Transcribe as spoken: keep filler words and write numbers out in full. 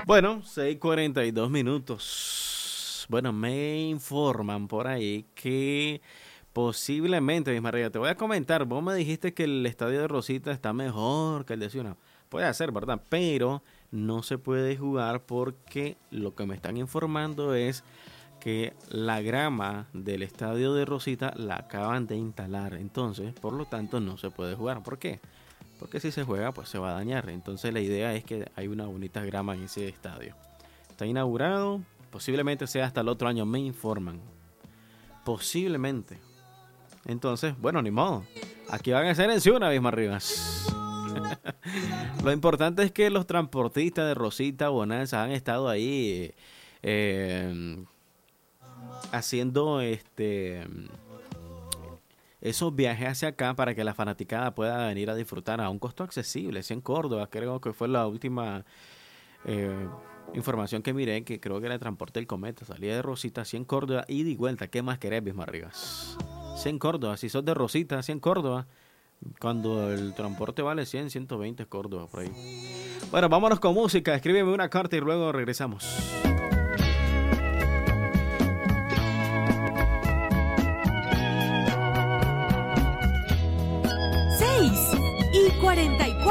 Bueno, seis y cuarenta y dos minutos. Bueno, me informan por ahí que posiblemente, Miss María, te voy a comentar, vos me dijiste que el estadio de Rosita está mejor que el de Ciudad. Puede ser, ¿verdad? Pero no se puede jugar porque lo que me están informando es que la grama del estadio de Rosita la acaban de instalar. Entonces, por lo tanto, no se puede jugar. ¿Por qué? Porque si se juega, pues se va a dañar. Entonces, la idea es que hay una bonita grama en ese estadio. Está inaugurado, posiblemente sea hasta el otro año, me informan. Posiblemente. Entonces, bueno, ni modo. Aquí van a ser en Ciudad, Miss Rivas. Lo importante es que los transportistas de Rosita Bonanza han estado ahí eh, haciendo este esos viajes hacia acá para que la fanaticada pueda venir a disfrutar a un costo accesible. Si en Córdoba, creo que fue la última eh, información que miré, que creo que era el transporte del Cometa, salía de Rosita, así en Córdoba, ida y vuelta. ¿Qué más querés, Bismarck Rivas? Si en Córdoba, si sos de Rosita, así en Córdoba, cuando el transporte vale cien, ciento veinte es Córdoba, por ahí. Bueno, vámonos con música, escríbeme una carta y luego regresamos. seis y cuarenta y cuatro.